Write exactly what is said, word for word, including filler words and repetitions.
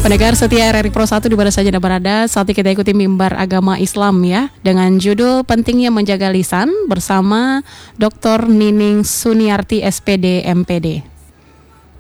Pendengar setia R R I Pro satu di mana saja Anda berada, saat ini kita ikuti mimbar agama Islam ya, dengan judul Pentingnya Menjaga Lisan bersama doktor Nining Suniarti S P D M P D.